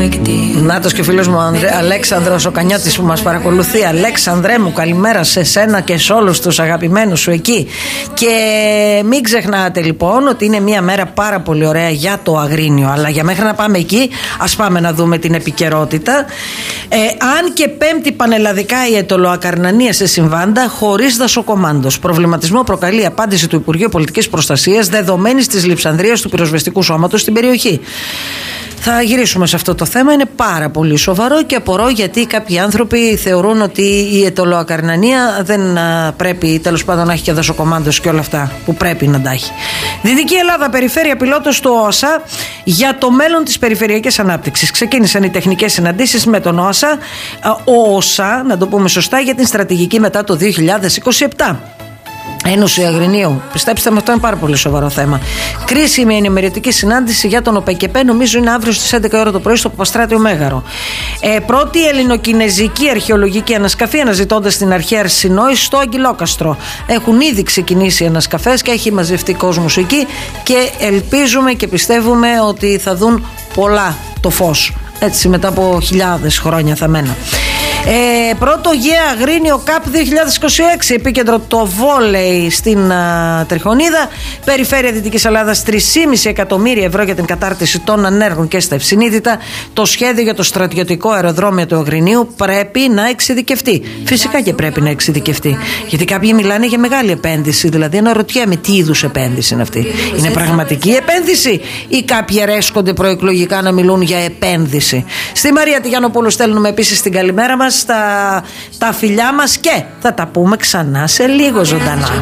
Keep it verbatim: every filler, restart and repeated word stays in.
Νάτος και φίλος μου Ανδρέ, Αλέξανδρος ο Κανιώτης που μας παρακολουθεί. Αλέξανδρέ μου, καλημέρα σε σένα και σε όλους τους αγαπημένους σου εκεί. Και μην ξεχνάτε λοιπόν ότι είναι μια μέρα πάρα πολύ ωραία για το Αγρίνιο. Αλλά για μέχρι να πάμε εκεί, ας πάμε να δούμε την επικαιρότητα. ε, Αν και πέμπτη πανελλαδικά η ετωλοακαρνανία σε συμβάντα χωρίς δασοκομάντος. Προβληματισμό προκαλεί η απάντηση του Υπουργείου Πολιτικής Προστασίας δεδομένης της λειψανδρίας του πυροσβεστικού σώματος στην περιοχή. Θα γυρίσουμε σε αυτό το θέμα, είναι πάρα πολύ σοβαρό και απορώ γιατί κάποιοι άνθρωποι θεωρούν ότι η ετωλοακαρνανία δεν α, πρέπει τέλος πάντων να έχει και δασοκομάντος και όλα αυτά που πρέπει να τα έχει. Δυτική Ελλάδα, περιφέρεια πιλότος του ΟΑΣΑ για το μέλλον της περιφερειακής ανάπτυξης. Ξεκίνησαν οι τεχνικές συναντήσεις με τον ΟΑΣΑ, ο ΟΣΑ, να το πούμε σωστά, για την στρατηγική μετά το δύο χιλιάδες είκοσι επτά. Ένωση Αγρινίου. Πιστέψτε με, αυτό είναι πάρα πολύ σοβαρό θέμα. Κρίσιμη ενημερωτική συνάντηση για τον ΟΠΕΚΕΠΕ, νομίζω είναι αύριο στις έντεκα ώρα το πρωί στο Παπαστράτιο Μέγαρο. Ε, πρώτη ελληνοκινεζική αρχαιολογική ανασκαφή αναζητώντας την αρχαία Συνόη στο Αγγυλόκαστρο. Έχουν ήδη ξεκινήσει οι ανασκαφές και έχει μαζευτεί κόσμος εκεί και ελπίζουμε και πιστεύουμε ότι θα δουν πολλά το φως. Έτσι μετά από χιλιάδες χρόνια θα μένα. Ε, πρώτο Γέα Αγρίνιο Cup δύο χιλιάδες είκοσι έξι, επίκεντρο το βόλεϊ στην α, Τριχονίδα. Περιφέρεια Δυτικής Ελλάδας, τρία κόμμα πέντε εκατομμύρια ευρώ για την κατάρτιση των ανέργων και στα ευσυνείδητα. Το σχέδιο για το στρατιωτικό αεροδρόμιο του Αγρινίου πρέπει να εξειδικευτεί. Φυσικά και πρέπει να εξειδικευτεί. Γιατί κάποιοι μιλάνε για μεγάλη επένδυση. Δηλαδή, αναρωτιέμαι τι είδους επένδυση είναι αυτή. Είναι πραγματική επένδυση ή κάποιοι αρέσκονται προεκλογικά να μιλούν για επένδυση? Στη Μαρία Τηγιανοπούλου στέλνουμε επίσης την καλημέρα μας, τα, τα φιλιά μας και θα τα πούμε ξανά σε λίγο ζωντανά.